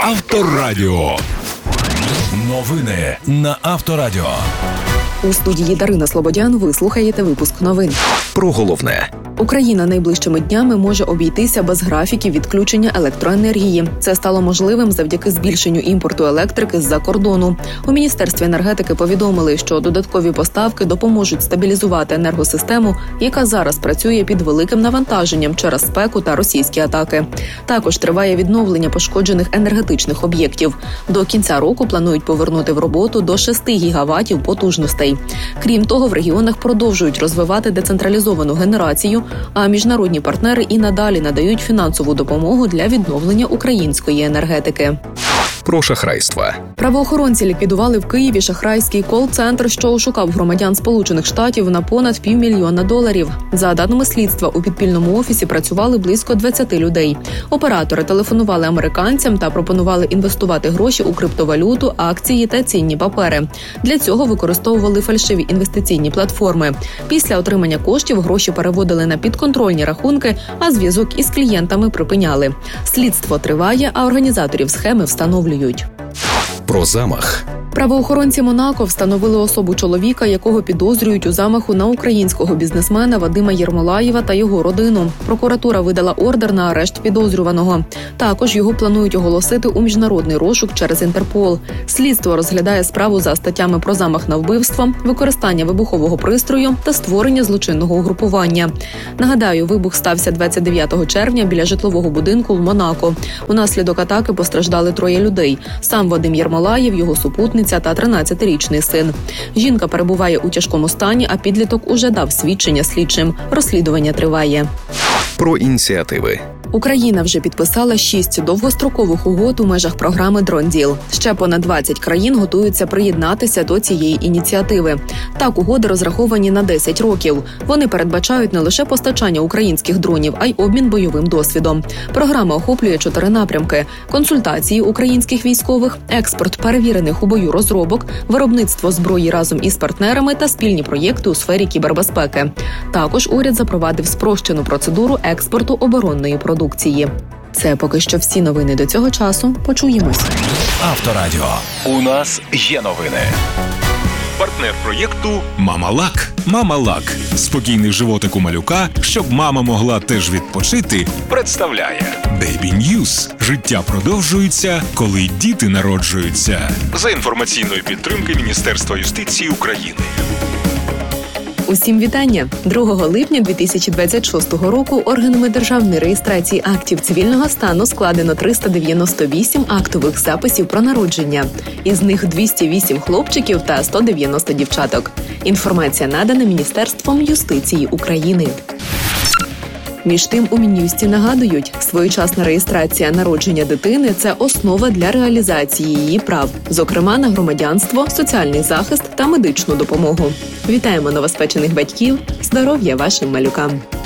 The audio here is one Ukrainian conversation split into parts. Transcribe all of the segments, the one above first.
Авторадіо. Новини на Авторадіо. У студії Дарина Слободян ви слухаєте випуск новин. Про головне. Україна найближчими днями може обійтися без графіків відключення електроенергії. Це стало можливим завдяки збільшенню імпорту електрики з-за кордону. У Міністерстві енергетики повідомили, що додаткові поставки допоможуть стабілізувати енергосистему, яка зараз працює під великим навантаженням через спеку та російські атаки. Також триває відновлення пошкоджених енергетичних об'єктів. До кінця року планують повернути в роботу до 6 гігаватів потужностей. Крім того, в регіонах продовжують розвивати децентралізовану генерацію, а міжнародні партнери і надалі надають фінансову допомогу для відновлення української енергетики. Про шахрайство. Правоохоронці ліквідували в Києві шахрайський кол-центр, що ошукав громадян Сполучених Штатів на понад $500 000. За даними слідства, у підпільному офісі працювали близько 20 людей. Оператори телефонували американцям та пропонували інвестувати гроші у криптовалюту, акції та цінні папери. Для цього використовували фальшиві інвестиційні платформи. Після отримання коштів гроші переводили на підконтрольні рахунки, а зв'язок із клієнтами припиняли. Слідство триває, а організаторів схеми встановлюють. Про замах. Правоохоронці Монако встановили особу чоловіка, якого підозрюють у замаху на українського бізнесмена Вадима Єрмолаєва та його родину. Прокуратура видала ордер на арешт підозрюваного. Також його планують оголосити у міжнародний розшук через Інтерпол. Слідство розглядає справу за статтями про замах на вбивство, використання вибухового пристрою та створення злочинного угрупування. Нагадаю, вибух стався 29 червня біля житлового будинку в Монако. Унаслідок атаки постраждали 3 людей. Сам Вадим Єрмолаєв, його супутниця та 13-річний син. Жінка перебуває у тяжкому стані, а підліток уже дав свідчення слідчим. Розслідування триває. Про ініціативи. Україна вже підписала 6 довгострокових угод у межах програми «Дронділ». Ще понад 20 країн готуються приєднатися до цієї ініціативи. Так, угоди розраховані на 10 років. Вони передбачають не лише постачання українських дронів, а й обмін бойовим досвідом. Програма охоплює 4 напрямки – консультації українських військових, експорт перевірених у бою розробок, виробництво зброї разом із партнерами та спільні проєкти у сфері кібербезпеки. Також уряд запровадив спрощену процедуру експорту оборонної продукції. Це поки що всі новини до цього часу. Почуємось. Авторадіо. У нас є новини. Партнер проєкту «Мама-Лак». «Мама-Лак» – спокійний животик у малюка, щоб мама могла теж відпочити, представляє Baby News. Життя продовжується, коли діти народжуються. За інформаційної підтримки Міністерства юстиції України. Усім вітання! 2 липня 2026 року органами державної реєстрації актів цивільного стану складено 398 актових записів про народження. Із них 208 хлопчиків та 190 дівчаток. Інформація надана Міністерством юстиції України. Між тим, у Мін'юсті нагадують, своєчасна реєстрація народження дитини – це основа для реалізації її прав, зокрема на громадянство, соціальний захист та медичну допомогу. Вітаємо новоспечених батьків, здоров'я вашим малюкам!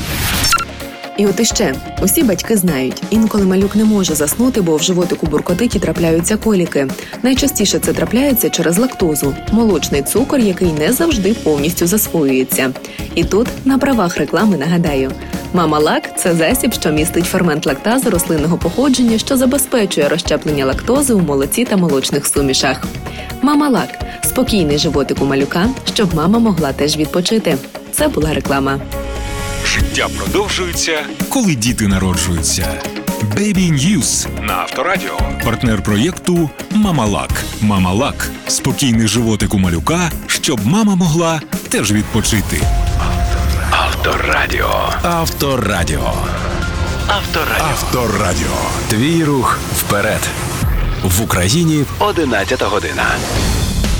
І от іще. Усі батьки знають, інколи малюк не може заснути, бо в животику буркотить і трапляються коліки. Найчастіше це трапляється через лактозу – молочний цукор, який не завжди повністю засвоюється. І тут, на правах реклами, нагадаю. «Мама-Лак» – це засіб, що містить фермент лактази рослинного походження, що забезпечує розщеплення лактози у молоці та молочних сумішах. «Мама-Лак» – спокійний животик у малюка, щоб мама могла теж відпочити. Це була реклама. Життя продовжується, коли діти народжуються. Baby News на Авторадіо. Партнер проєкту «Мама-Лак». «Мама-Лак» – спокійний животик у малюка, щоб мама могла теж відпочити. Авторадіо. Авторадіо. Авторадіо. Авторадіо. Твій рух вперед. В Україні 11 година.